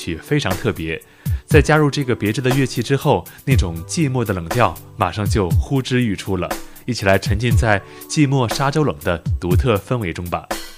曲非常特别，在加入这个别致的乐器之后，那种寂寞的冷调马上就呼之欲出了。一起来沉浸在寂寞沙洲冷的独特氛围中吧。